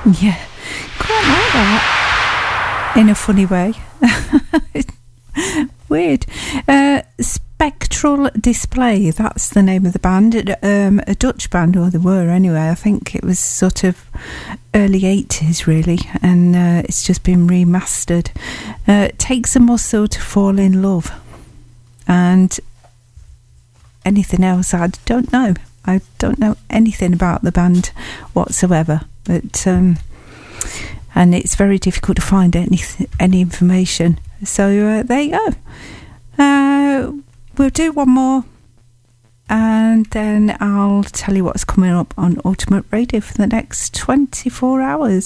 Yeah, quite like that. In a funny way. Weird. Spectral Display, that's the name of the band. A Dutch band, or they were anyway. I think it was sort of early 80s really, and it's just been remastered. It takes a muscle to fall in love, and anything else I don't know. I don't know anything about the band whatsoever, but and it's very difficult to find any information. So there you go. We'll do one more, and then I'll tell you what's coming up on Ultimate Radio for the next 24 hours.